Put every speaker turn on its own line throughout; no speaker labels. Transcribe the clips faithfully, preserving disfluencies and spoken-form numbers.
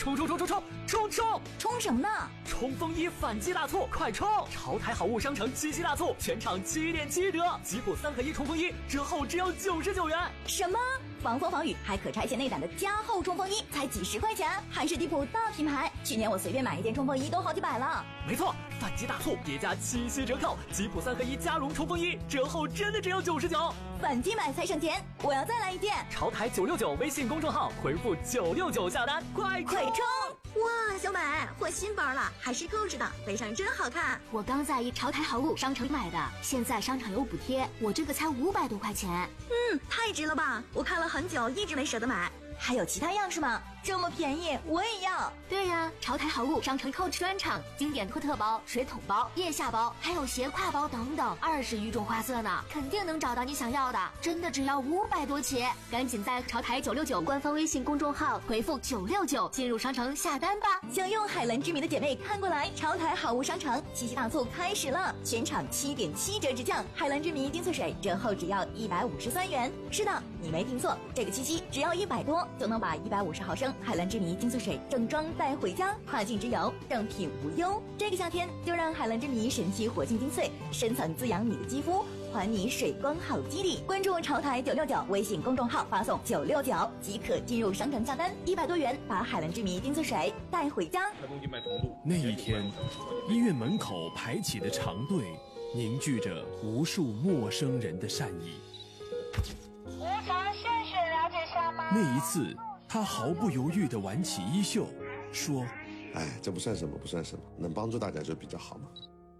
冲冲冲冲冲冲冲！
冲什么呢？
冲锋衣反击大促，快冲！朝台好物商城七夕大促，全场七点七折，吉普三合一冲锋衣折后只要九十九元。
什么？防风防雨还可拆卸内胆的加厚冲锋衣才几十块钱，还是迪普大品牌。去年我随便买一件冲锋衣都好几百了。
没错，反击大促叠加七夕折扣，吉普三合一加绒冲锋衣折后真的只要九十九，
反击买才省钱，我要再来一件。
朝台九六九微信公众号回复九六九下单，快
快冲！
哇，小美换新包了，还是购置的，背上真好看。
我刚在一朝台好物商城买的，现在商场有补贴，我这个才五百多块钱。
嗯，太值了吧！我看了很久，一直没舍得买。
还有其他样式吗？这么便宜，我也要。
对呀，朝台好物商城 Coach 专场，经典托特包、水桶包、腋下包，还有斜挎包等等，二十余种花色呢，肯定能找到你想要的。真的只要五百多起，赶紧在朝台九六九官方微信公众号回复九六九进入商城下单吧。
想用海蓝之谜的姐妹看过来，朝台好物商城七夕大促开始了，全场七点七折直降，海蓝之谜精粹水折后只要一百五十三元。是的，你没听错，这个七夕只要一百多就能把一百五十毫升海蓝之谜精粹水正装带回家，跨境之游正品无忧。这个夏天就让海蓝之谜神奇活性精粹深层滋养你的肌肤，还你水光好肌理。关注朝台九六九微信公众号，发送九六九即可进入商城下单，一百多元把海蓝之谜精粹水带回家。
那一天，医院门口排起的长队凝聚着无数陌生人的善意。
无偿献血了解下吗？
那一次，他毫不犹豫地挽起衣袖，说：“
哎，这不算什么，不算什么，能帮助大家就比较好嘛。”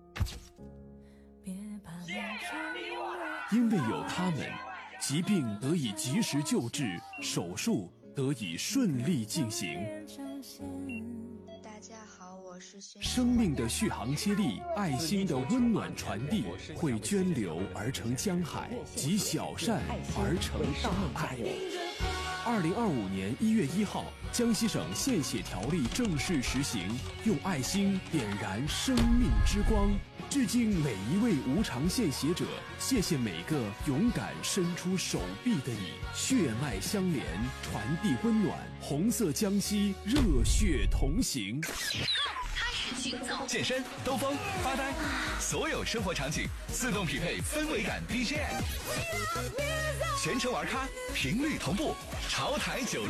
因为有他们，疾病得以及时救治，手术得以顺利进行。
大家好，我是轩。
生命的续航接力，爱心的温暖传递，会涓流而成江海，集小善而成大爱。二零二五年一月一号，江西省献血条例正式实行，用爱心点燃生命之光。致敬每一位无偿献血者，谢谢每个勇敢伸出手臂的你，血脉相连，传递温暖，红色江西，热血同行。
开始行走，健身、兜风、发呆，所有生活场景自动匹配氛围感 B G M， 全程玩咖，频率同步，朝台九。